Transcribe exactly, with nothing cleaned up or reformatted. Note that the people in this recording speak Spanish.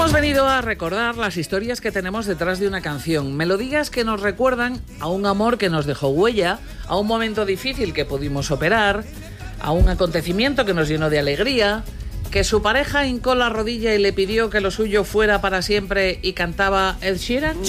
Hemos venido a recordar las historias que tenemos detrás de una canción, melodías que nos recuerdan a un amor que nos dejó huella, a un momento difícil que pudimos superar, a un acontecimiento que nos llenó de alegría, que su pareja hincó la rodilla y le pidió que lo suyo fuera para siempre y cantaba Ed Sheeran.